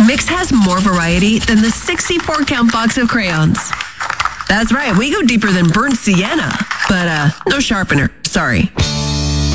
Mix has more variety than the 64-count box of crayons. That's right, we go deeper than burnt sienna, but no sharpener, sorry.